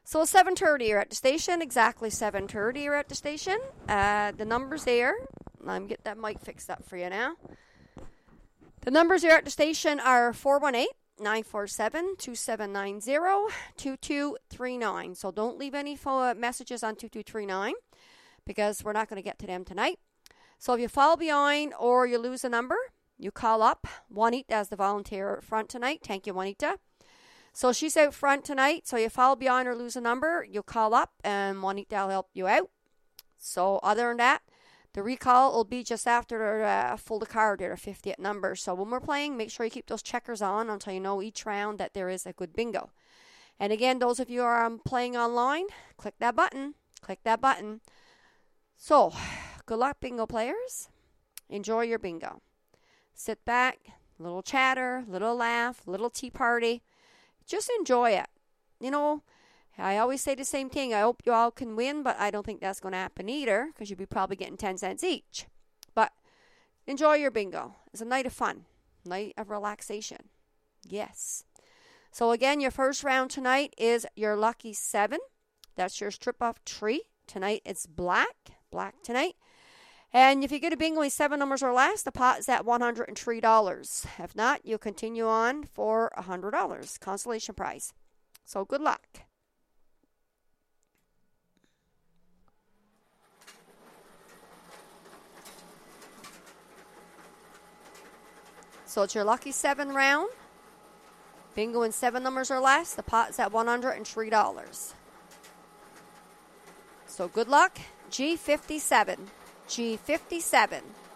So 7:30 you're at the station, exactly 7:30 you're at the station. The numbers there, let me get that mic fixed up for you now. The numbers here at the station are 418-947-2790, 2239. So don't leave any messages on 2239 because we're not going to get to them tonight. So if you fall behind or you lose a number, you call up. Juanita as the volunteer up front tonight. Thank you, Juanita. So she's out front tonight. So you fall behind or lose a number, you call up and Juanita will help you out. So other than that, the recall will be just after full the card there, 50th number. So when we're playing, make sure you keep those checkers on until you know each round that there is a good bingo. And again, those of you who are playing online, click that button. Click that button. So, good luck, bingo players. Enjoy your bingo. Sit back, little chatter, little laugh, little tea party. Just enjoy it. You know, I always say the same thing. I hope you all can win, but I don't think that's going to happen either because you'll be probably getting 10 cents each. But enjoy your bingo. It's a night of fun, night of relaxation. Yes. So again, your first round tonight is your lucky 7. That's your strip off tree. Tonight it's black tonight. And if you get a bingo with 7 numbers or less, the pot is at $103. If not, you'll continue on for $100, consolation prize. So good luck. So it's your lucky 7 round. Bingo in 7 numbers or less, the pot is at $103. So good luck. G57. G57.